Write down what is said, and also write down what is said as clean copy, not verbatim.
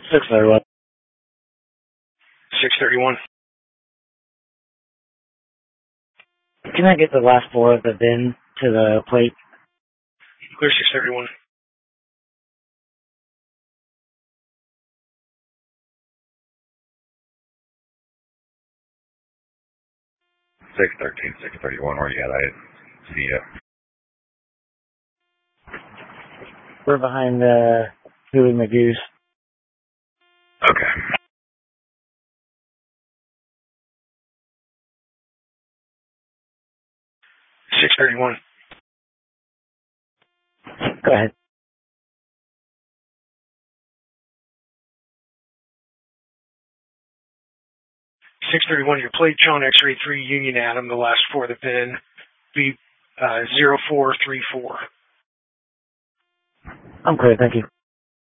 631. 631. Can I get the last four of the VIN to the plate? Clear 631. $613-631. Where you at? I didn't see you. We're behind the Huey Magoo's. Okay. $631. Go ahead. $631. Your plate, John X-ray 3 Union Adam. The last four of the VIN be 0434. I'm clear, thank you.